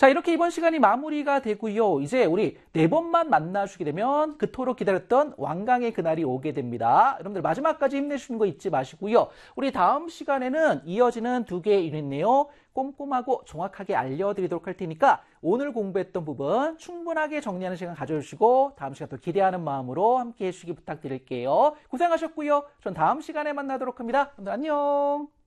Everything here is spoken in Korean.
자, 이렇게 이번 시간이 마무리가 되고요. 이제 우리 4번만 만나주게 되면 그토록 기다렸던 완강의 그날이 오게 됩니다. 여러분들 마지막까지 힘내주시는 거 잊지 마시고요. 우리 다음 시간에는 이어지는 2개의 유닛 내용 꼼꼼하고 정확하게 알려드리도록 할 테니까 오늘 공부했던 부분 충분하게 정리하는 시간 가져주시고 다음 시간 또 기대하는 마음으로 함께 해주시기 부탁드릴게요. 고생하셨고요. 전 다음 시간에 만나도록 합니다. 여러분들 안녕.